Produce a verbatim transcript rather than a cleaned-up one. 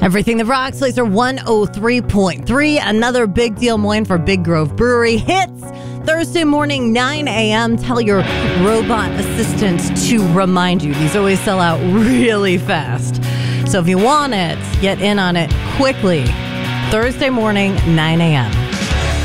Everything that rocks, Laser one oh three point three. Another big deal morning for Big Grove Brewery. Hits Thursday morning, nine a.m. Tell your robot assistant to remind you. These always sell out really fast. So if you want it, get in on it quickly. Thursday morning, nine a.m.